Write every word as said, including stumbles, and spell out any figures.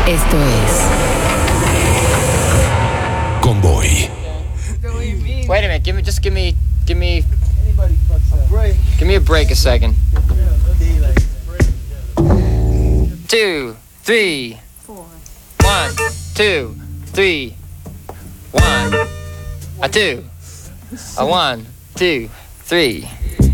Esto es Convoy. Wait a minute, give me, just give me, give me, give me a break a second. Two, three, four. One, two, three, one, a two, a one, two, three.